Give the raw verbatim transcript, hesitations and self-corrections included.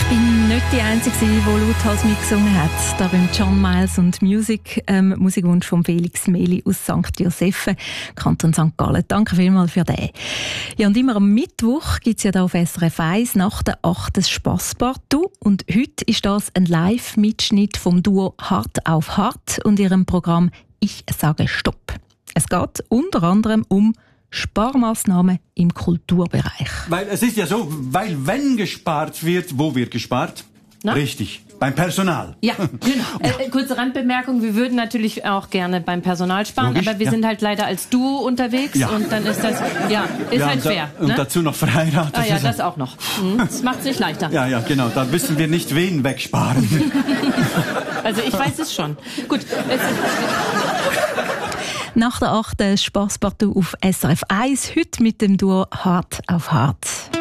bin nicht die Einzige, die lauthals mitgesungen hat. Da beim John Miles und Music, ähm, Musikwunsch von Felix Meli aus Sankt Josephen, Kanton Sankt Gallen. Danke vielmals für den. Ja, und immer am Mittwoch gibt es ja da auf S R F eins nach der acht das Spasspartout. Und heute ist das ein Live-Mitschnitt vom Duo Hart auf Hart und ihrem Programm «Ich sage Stopp». Es geht unter anderem um Sparmaßnahmen im Kulturbereich. Weil es ist ja so, weil wenn gespart wird, wo wird gespart? Na? Richtig, beim Personal. Ja, genau. Äh, kurze Randbemerkung, wir würden natürlich auch gerne beim Personal sparen, Logisch, aber wir ja. sind halt leider als Duo unterwegs Ja. und dann ist das, ja, ist Ja, halt und da- fair. Und Ne? dazu noch verheiratet. Ah ja, das auch noch. Mhm. Das macht es nicht leichter. Ja, ja, genau. Da wissen wir nicht, wen wegsparen. Also ich weiß es schon. Gut. Es, Nach der acht Spasspartout auf S R F eins, heute mit dem Duo Hart auf Hart.